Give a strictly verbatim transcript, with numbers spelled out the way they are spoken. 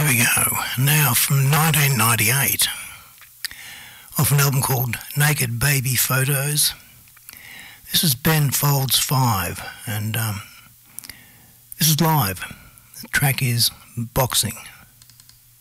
we go. Now from nineteen ninety-eight, off an album called Naked Baby Photos. This is Ben Folds five, and um, this is live. The track is Boxing.